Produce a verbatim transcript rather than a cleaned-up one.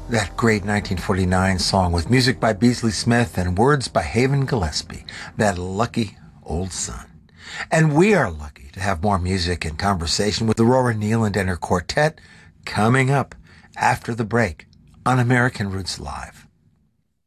That great nineteen forty-nine song with music by Beasley Smith and words by Haven Gillespie, That Lucky Old Sun. And we are lucky to have more music and conversation with Aurora Nealand and her quartet coming up after the break on American Roots Live.